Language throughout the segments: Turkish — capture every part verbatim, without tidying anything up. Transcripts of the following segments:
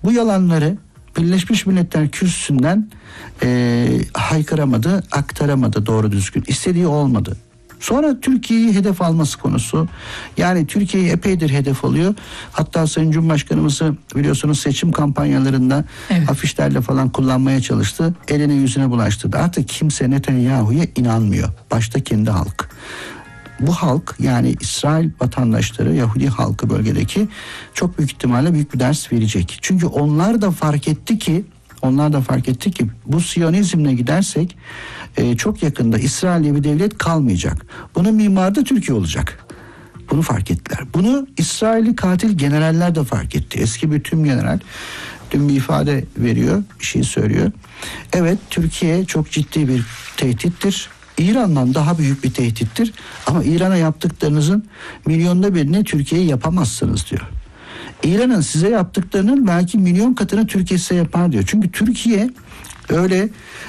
Bu yalanları Birleşmiş Milletler Kürsüsü'nden e, haykıramadı, aktaramadı doğru düzgün. İstediği olmadı. Sonra Türkiye'yi hedef alması konusu. Yani Türkiye'yi epeydir hedef alıyor. Hatta Sayın Cumhurbaşkanımızı biliyorsunuz seçim kampanyalarında evet. afişlerle falan kullanmaya çalıştı. Eline yüzüne bulaştırdı. Artık kimse Netanyahu'ya inanmıyor. Başta kendi halk. Bu halk, yani İsrail vatandaşları, Yahudi halkı bölgedeki, çok büyük ihtimalle büyük bir ders verecek. Çünkü onlar da fark etti ki Onlar da fark etti ki bu Siyonizmle gidersek e, çok yakında İsrail'de bir devlet kalmayacak. Bunun mimarı da Türkiye olacak. Bunu fark ettiler. Bunu İsrailli katil generaller de fark etti. Eski bir tüm general dün bir ifade veriyor, bir şey söylüyor. Evet, Türkiye çok ciddi bir tehdittir. İran'dan daha büyük bir tehdittir. Ama İran'a yaptıklarınızın milyonda birini Türkiye'ye yapamazsınız diyor. İran'ın size yaptıklarının belki milyon katını Türkiye size yapar diyor. Çünkü Türkiye öyle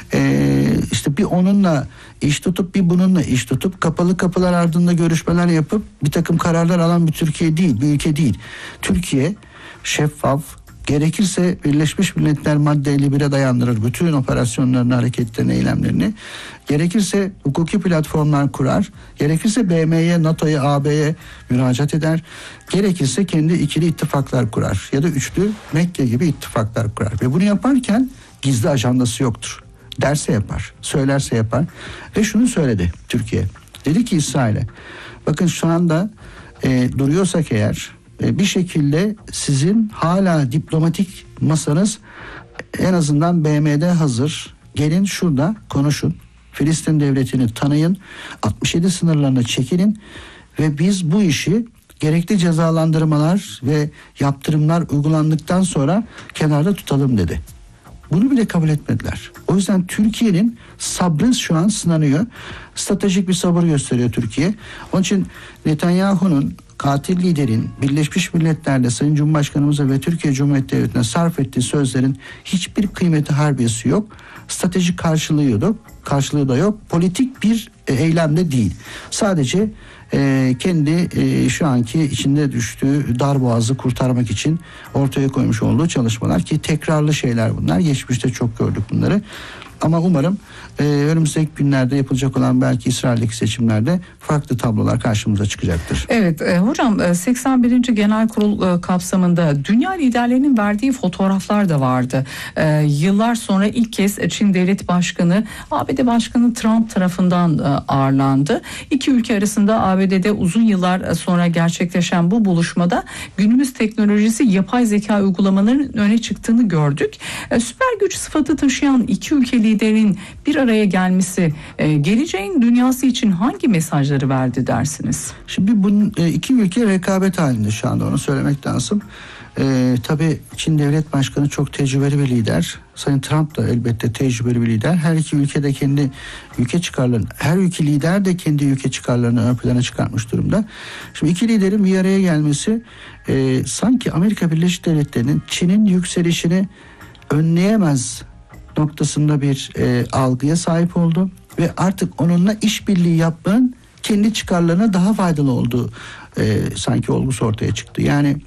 e, işte bir onunla iş tutup bir bununla iş tutup kapalı kapılar ardında görüşmeler yapıp bir takım kararlar alan bir Türkiye değil, bir ülke değil. Türkiye şeffaf, gerekirse Birleşmiş Milletler madde elli bire dayandırır bütün operasyonlarını, hareketlerini, eylemlerini. Gerekirse hukuki platformlar kurar. Gerekirse B M'ye, NATO'ya, A B'ye müracaat eder. Gerekirse kendi ikili ittifaklar kurar. Ya da üçlü Mekke gibi ittifaklar kurar. Ve bunu yaparken gizli ajandası yoktur. Derse yapar, söylerse yapar. Ve şunu söyledi Türkiye. Dedi ki İsrail'e, bakın şu anda e, duruyorsak eğer, bir şekilde sizin hala diplomatik masanız en azından B M'de hazır. Gelin şurada konuşun. Filistin devletini tanıyın. altmış yedi sınırlarına çekilin ve biz bu işi gerekli cezalandırmalar ve yaptırımlar uygulandıktan sonra kenarda tutalım dedi. Bunu bile kabul etmediler. O yüzden Türkiye'nin sabrı şu an sınanıyor. Stratejik bir sabır gösteriyor Türkiye. Onun için Netanyahu'nun, katil liderin Birleşmiş Milletler'de Sayın Cumhurbaşkanımıza ve Türkiye Cumhuriyeti Devleti'ne sarf ettiği sözlerin hiçbir kıymeti, harbiyesi yok. Stratejik karşılığı da, karşılığı da yok. Politik bir e, eylem de değil. Sadece e, kendi e, şu anki içinde düştüğü darboğazı kurtarmak için ortaya koymuş olduğu çalışmalar, ki tekrarlı şeyler bunlar. Geçmişte çok gördük bunları. Ama umarım e, önümüzdeki günlerde yapılacak olan belki İsrail'deki seçimlerde farklı tablolar karşımıza çıkacaktır. Evet e, hocam, seksen birinci Genel Kurul e, kapsamında dünya liderlerinin verdiği fotoğraflar da vardı. E, yıllar sonra ilk kez Çin Devlet Başkanı A B D Başkanı Trump tarafından e, ağırlandı. İki ülke arasında A B D'de uzun yıllar sonra gerçekleşen bu buluşmada günümüz teknolojisi, yapay zeka uygulamalarının öne çıktığını gördük. E, süper güç sıfatı taşıyan iki ülke liderin bir araya gelmesi e, geleceğin dünyası için hangi mesajları verdi dersiniz? Şimdi bunun e, iki ülke rekabet halinde şu anda, onu söylemek lazım. E, tabii Çin Devlet Başkanı çok tecrübeli bir lider. Sayın Trump da elbette tecrübeli bir lider. Her iki ülke de kendi ülke çıkarlarını, her ülke lider de kendi ülke çıkarlarını ön plana çıkartmış durumda. Şimdi iki liderin bir araya gelmesi e, sanki Amerika Birleşik Devletleri'nin Çin'in yükselişini önleyemez noktasında bir e, algıya sahip oldu ve artık onunla işbirliği yapmanın kendi çıkarlarına daha faydalı olduğu e, sanki olgusu ortaya çıktı. Yani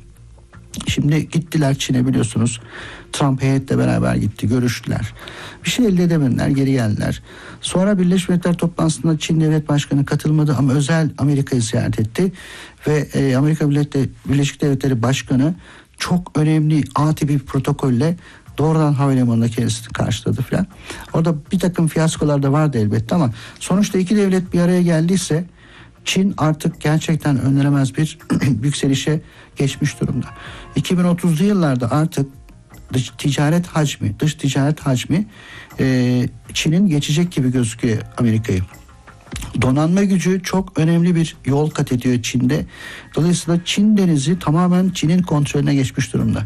şimdi gittiler Çin'e, biliyorsunuz. Trump heyetle beraber gitti, görüştüler. Bir şey elde edemediler, geri geldiler. Sonra Birleşmiş Milletler toplantısında Çin Devlet Başkanı katılmadı ama özel Amerika'yı ziyaret etti ve e, Amerika Birleşik Devletleri Başkanı çok önemli A tipi bir protokolle doğrudan havalimanında kendisini karşıladı falan. Orada bir takım fiyaskolar da vardı elbette ama sonuçta iki devlet bir araya geldiyse Çin artık gerçekten önlenemez bir yükselişe geçmiş durumda. iki bin otuzlu yıllarda artık dış ticaret hacmi, dış ticaret hacmi e, Çin'in geçecek gibi gözüküyor Amerika'yı. Donanma gücü çok önemli bir yol kat ediyor Çin'de. Dolayısıyla Çin denizi tamamen Çin'in kontrolüne geçmiş durumda.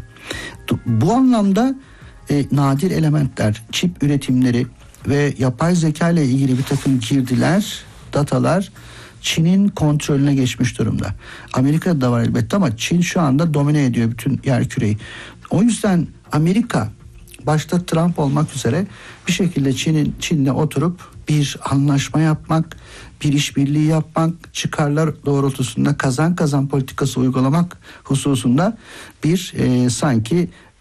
Bu anlamda E, nadir elementler, çip üretimleri ve yapay zeka ile ilgili bir takım girdiler, datalar Çin'in kontrolüne geçmiş durumda. Amerika'da da var elbette ama Çin şu anda domine ediyor bütün yerküreyi. O yüzden Amerika, başta Trump olmak üzere, bir şekilde Çin'in Çin'le oturup bir anlaşma yapmak, bir işbirliği yapmak, çıkarlar doğrultusunda kazan kazan politikası uygulamak hususunda bir e, sanki